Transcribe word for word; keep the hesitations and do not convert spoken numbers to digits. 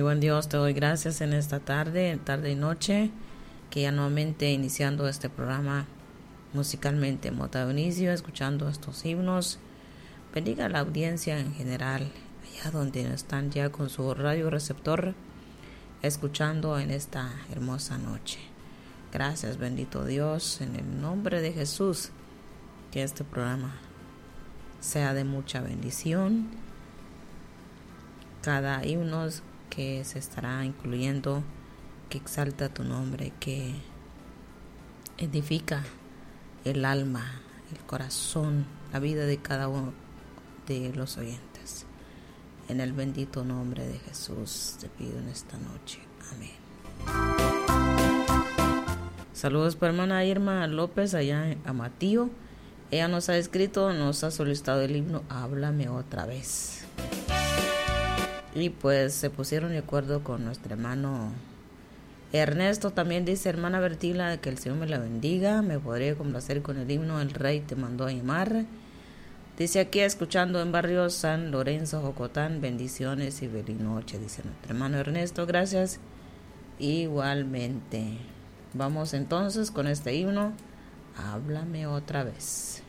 buen Dios, te doy gracias en esta tarde, tarde y noche, que ya nuevamente iniciando este programa musicalmente hemos dado inicio, escuchando estos himnos. Bendiga a la audiencia en general, allá donde están ya con su radio receptor, escuchando en esta hermosa noche. Gracias, bendito Dios, en el nombre de Jesús, que este programa sea de mucha bendición. Cada himno que se estará incluyendo, que exalta tu nombre, que edifica el alma, el corazón, la vida de cada uno de los oyentes. En el bendito nombre de Jesús te pido en esta noche. Amén. Saludos para hermana Irma López allá en Amatillo. Ella nos ha escrito, nos ha solicitado el himno Háblame otra vez. Y pues se pusieron de acuerdo con nuestro hermano Ernesto. También dice hermana Bertila, que el Señor me la bendiga. Me podría complacer con el himno El Rey te mandó a llamar. Dice aquí, escuchando en barrio San Lorenzo, Jocotán, bendiciones y feliz noche, dice nuestro hermano Ernesto. Gracias. Igualmente. Vamos entonces con este himno, Háblame otra vez.